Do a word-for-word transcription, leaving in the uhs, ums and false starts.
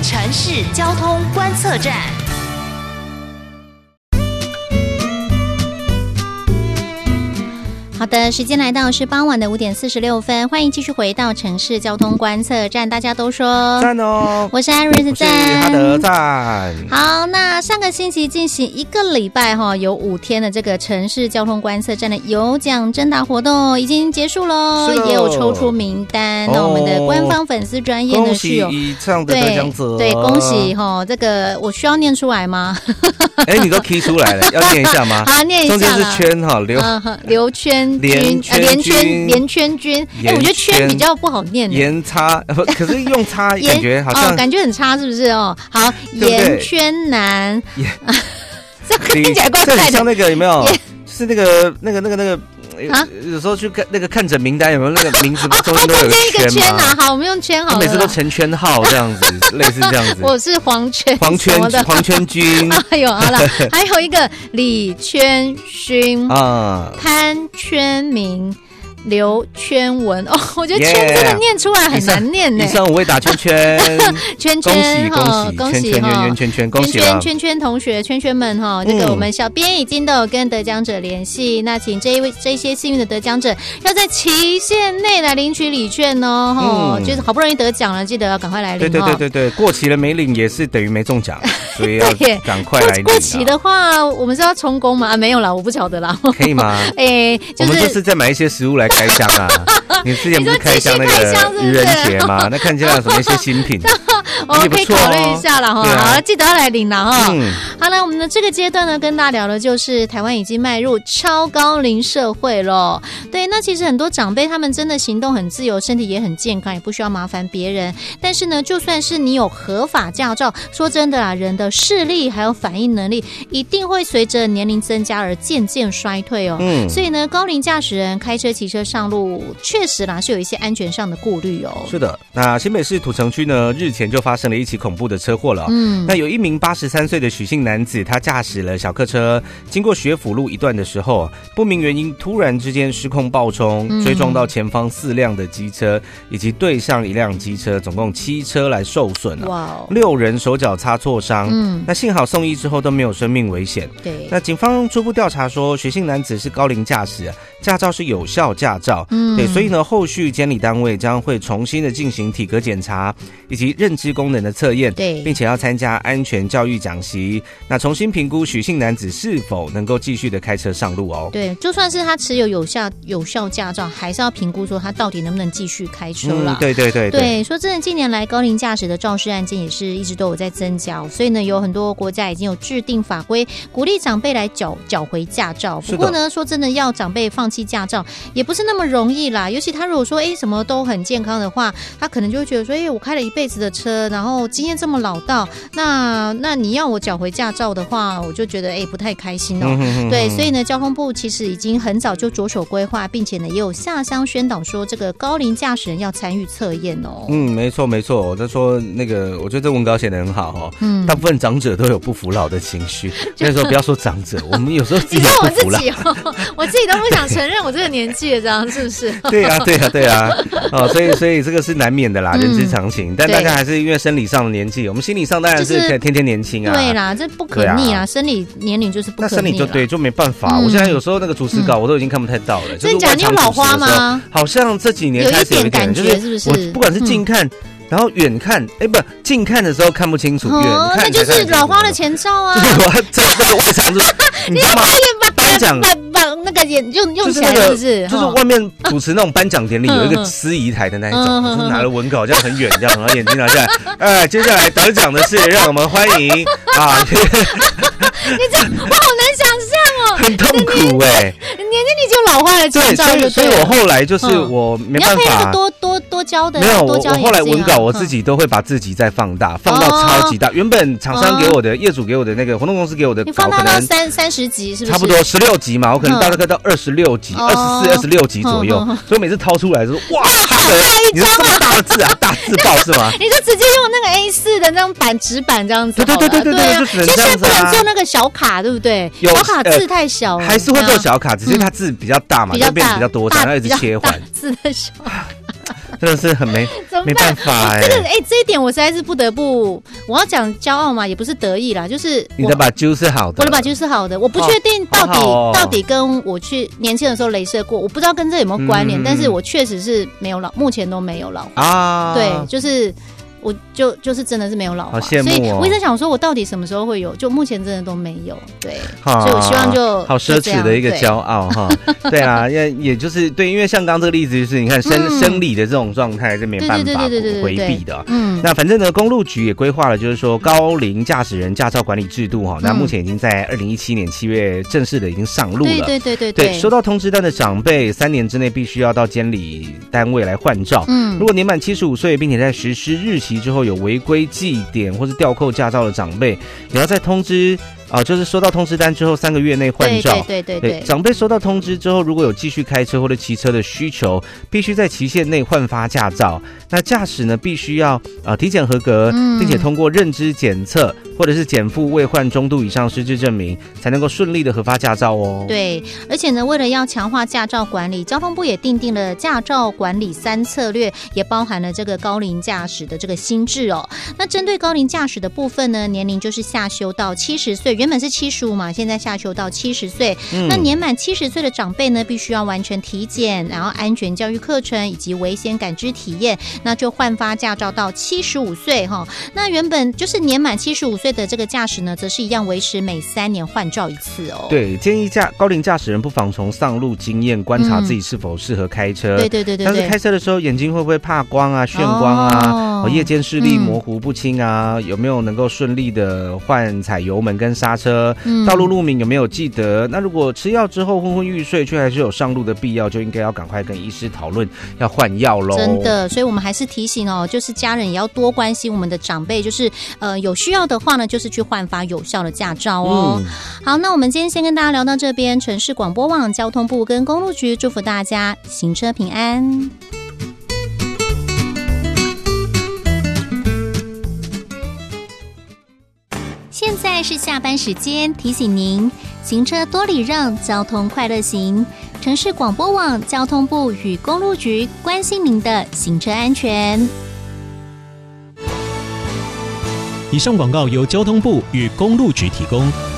城市交通观测站。好的，时间来到是傍晚的五点四十六分，欢迎继续回到城市交通观测站。大家都说赞哦， 我是艾瑞斯赞， 我是哈德赞。 好，那上个星期进行一个礼拜哈，有五天的这个城市交通观测站的有奖征答活动已经结束喽，也有抽出名单。那、哦、我们的官方粉丝专页呢是有以上的得奖者， 对，恭喜哈，这个我需要念出来吗？ 哎，你都 key 出来了，要念一下吗？ 好，念一下。 中间是圈哈，刘刘圈。 连圈连圈连圈君，哎，我觉得圈比较不好念。 盐叉，可是用叉感觉好像、 哦、感觉很差，是不是哦？好，盐圈男，这听起来怪怪的。 像那个有没有？是那个那个那个那个。啊、有时候去看那个看诊名单有没有那个名字中间都有一个圈嘛、 啊？好，我们用圈好了。 每次都成圈号这样子，类似这样子。 我是黄圈， 黄圈黄圈君。 哎呦，好了，还有一个李圈勋啊，潘圈明。刘圈文哦，我觉得圈真的念出来很难念呢。 以上五位打圈圈， 圈圈恭喜恭喜，圈圈圆圆圈圈，恭喜了圈圈同学圈圈们哈，这个我们小编已经都有跟得奖者联系，那请这一位这些幸运的得奖者要在期限内来领取礼券哦，哈，就是好不容易得奖了，记得要赶快来领。 对对对对对，过期了没领也是等于没中奖，所以要赶快来领。 过期的话，我们是要充公吗？啊，没有啦，我不晓得啦。 可以吗？ 哎， 我们就是再买一些食物来开箱啊！你之前不是开箱那个愚人节吗？那看起来有什么一些新品， 我们可以考虑一下了哈。好，记得要来领了哈。 嗯， 好了，我们的这个阶段呢，跟大家聊的就是台湾已经迈入超高龄社会了。对，那其实很多长辈他们真的行动很自由，身体也很健康，也不需要麻烦别人。但是呢，就算是你有合法驾照，说真的啦，人的视力还有反应能力一定会随着年龄增加而渐渐衰退哦。嗯，所以呢，高龄驾驶人开车、骑车上路。确实啦，是有一些安全上的顾虑哦。 是的，那新北市土城区呢，日前就发生了一起恐怖的车祸了。嗯，那有一名八十三岁的许姓男子，他驾驶了小客车，经过学府路一段的时候，不明原因突然之间失控爆冲，嗯、追撞到前方四辆的机车，以及对上一辆机车，总共七车来受损了。哇哦，六人手脚擦挫伤。嗯，那幸好送医之后都没有生命危险。 对， 那警方初步调查说，许姓男子是高龄驾驶，驾照是有效驾照。嗯，对，所以呢，后续监理单位将会重新的进行体格检查以及认知功能的测验，对，并且要参加安全教育讲习，那重新评估许姓男子是否能够继续的开车上路哦。 对，就算是他持有有效有效驾照，还是要评估说他到底能不能继续开车啦。 嗯，对对对 对, 对，说真的，近年来高龄驾驶的肇事案件也是一直都有在增加，所以呢，有很多国家已经有制定法规，鼓励长辈来缴缴回驾照。不过呢，说真的，要长辈放弃驾照也不是那么容易啦，尤其他如果说哎什么都很健康的话，他可能就会觉得说，哎，我开了一辈子的车，然后经验这么老道，那那你要我缴回驾照的话，我就觉得哎不太开心哦。嗯、哼哼对，所以呢，交通部其实已经很早就着手规划，并且呢也有下乡宣导说，这个高龄驾驶人要参与测验哦。 嗯，没错没错，我就说那个，我觉得这文稿写得很好哦。嗯，大部分长者都有不服老的情绪，那时候不要说长者，我们有时候自己也不服老。 你说我自己哦，我自己都不想承认我这个年纪了，这样是不是？ 对啊对啊对啊，哦，所以所以这个是难免的啦，人之常情。嗯、但大家还是因为生理上的年纪，我们心理上当然是可以天天年轻啊。 对啦，这不可逆啊，生理年龄就是不可逆。 那生理就对，就没办法。嗯、我现在有时候那个主持稿我都已经看不太到了。 真的假的？你有老花吗？ 好像这几年开始有一点感觉，是不是？我不管是近看。嗯然后远看，哎，不，近看的时候看不清楚， 哦、 远看那就是老花的前兆啊！ 就是我这这个外场子，你知道吗？颁奖把把那个眼用用起来，是不是？ 就是外面主持那种颁奖典礼，有一个司仪台的那一种，就是拿了文稿这样很远这样，然后眼睛拿下来，哎，接下来得奖的是让我们欢迎啊！ 你这我好难想象哦， 很痛苦哎、欸， 年纪你就老化了前兆， 对，所以所以我后来就是我没办法， 你要配那个多多多焦的， 没有，我我后来文稿我自己都会把自己再放大，放到超级大。原本厂商给我的、业主给我的那个活动公司给我的稿，可能三三十集是不是？ 差不多十六集嘛，我可能大概到二十六集、二十四、二十六集左右，所以每次掏出来就说哇， 好大一张啊， 大字啊，大字报是吗？ 你就直接用那个 A 四 的那种板纸板这样子， 对对对对对，就只能这样子啊。 现在不能做那个小卡，对不对？小卡字太小了， 还是会做小卡，只是它字比较大嘛，那边比较多，然后一直切换。 字太小。 真的是很没没办法哎、 欸。这个哎、欸，这一点我实在是不得不，我要讲骄傲嘛，也不是得意啦，就是你的把揪是好的， 我的把揪是好的，我不确定到底、哦哦、到底跟我去年轻的时候雷射过，我不知道跟这有没有关联、嗯，但是我确实是没有老，目前都没有老化啊，对，就是。我就就是真的是没有老化， 好羡慕哦、 所以我一直想说，我到底什么时候会有？就目前真的都没有，对，所以我希望就好奢侈的一个骄傲哈，对啊，也也就是对，因为像刚刚这个例子，就是你看生、嗯、生理的这种状态是没办法回避的，嗯，那反正呢，公路局也规划了，就是说高龄驾驶人驾照管理制度哈，那目前已经在二零一七年七月正式的已经上路了， 对对对对对, 对，收到通知单的长辈三年之内必须要到监理单位来换照，嗯，如果年满七十五岁，并且在实施日期之后有违规记点或是吊扣驾照的长辈，也要在通知啊、呃，就是收到通知单之后三个月内换照。 对对对 对, 对, 对， 长辈收到通知之后，如果有继续开车或者骑车的需求，必须在期限内换发驾照。那驾驶呢，必须要啊、呃、体检合格，并且通过认知检测或者是减负未换中度以上失智证明，才能够顺利的核发驾照哦。 对，而且呢，为了要强化驾照管理，交通部也订定了驾照管理三策略，也包含了这个高龄驾驶的这个新制哦。那针对高龄驾驶的部分呢，年龄就是下修到七十岁，原本是七十五嘛，现在下修到七十岁。嗯、那年满七十岁的长辈呢，必须要完成体检，然后安全教育课程以及危险感知体验，那就换发驾照到七十五岁哈。那原本就是年满七十五岁的这个驾驶呢，则是一样维持每三年换照一次哦。 对，建议驾高龄驾驶人不妨从上路经验观察自己是否适合开车。 嗯、对对对对， 但是开车的时候眼睛会不会怕光啊、眩光啊、哦、夜间视力模糊不清啊、嗯，有没有能够顺利的换踩油门跟刹车？嗯、道路路名有没有记得？那如果吃药之后昏昏欲睡，却还是有上路的必要，就应该要赶快跟医师讨论要换药喽。 真的，所以我们还是提醒哦，就是家人也要多关心我们的长辈，就是呃有需要的话呢，就是去换发有效的驾照哦。嗯、好，那我们今天先跟大家聊到这边，城市广播网、交通部跟公路局祝福大家行车平安。现在是下班时间，提醒您行车多礼让，交通快乐行。城市广播网、交通部与公路局关心您的行车安全。 以上广告由交通部与公路局提供。